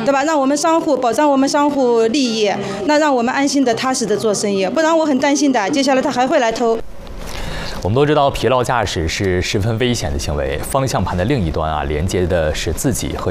对吧？让我们商户保障我们商户利益，那让我们安心的、踏实的做生意，不然我很担心的，接下来他还会来偷。 我们都知道，疲劳驾驶是十分危险的行为，方向盘的另一端连接的是自己和